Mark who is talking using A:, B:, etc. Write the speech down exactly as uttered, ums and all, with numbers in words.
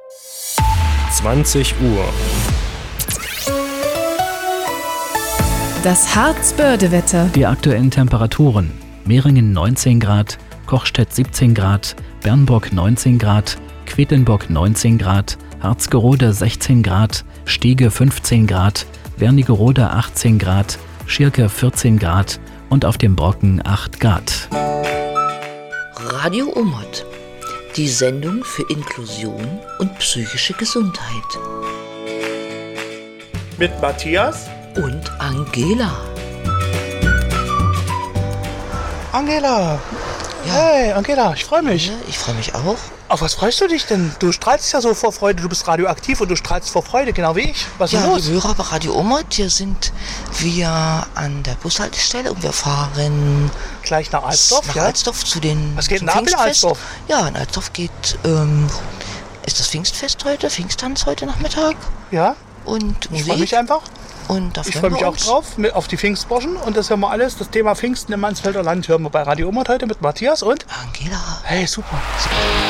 A: zwanzig Uhr.
B: Das Harzbörde-Wetter.
C: Die aktuellen Temperaturen: Meringen neunzehn Grad, Kochstedt siebzehn Grad, Bernburg neunzehn Grad, Quedlinburg neunzehn Grad, Harzgerode sechzehn Grad, Stiege fünfzehn Grad, Wernigerode achtzehn Grad, Schirke vierzehn Grad und auf dem Brocken acht Grad.
D: Radio Omot, die Sendung für Inklusion und psychische Gesundheit.
E: Mit Matthias
D: und Angela.
E: Angela!
D: Ja.
E: Hey, Angela, ich freue mich.
D: Ja, ich freue mich auch.
E: Auf was freust du dich denn? Du strahlst ja so vor Freude, du bist radioaktiv und du strahlst vor Freude, genau wie ich. Was ist
D: ja,
E: los?
D: Liebe Hörer bei Radio Omot, hier sind wir an der Bushaltestelle und wir fahren
E: gleich nach Alsdorf,
D: nach
E: ja?
D: Alsdorf zu den
E: Was geht
D: zum
E: denn ab in
D: Pfingstfest.
E: Alsdorf?
D: Ja, in Alsdorf geht, ähm, ist das Pfingstfest heute, Pfingstanz heute Nachmittag
E: Ja,
D: und
E: ich
D: Musik.
E: freue mich einfach.
D: Und da
E: Ich
D: freuen
E: freue
D: wir
E: mich auch
D: uns.
E: drauf, mit, auf die Pfingstburschen. Und das hören wir alles. Das Thema Pfingsten im Mansfelder Land hören wir bei Radio Omot heute mit Matthias und
D: Angela.
E: hey, super.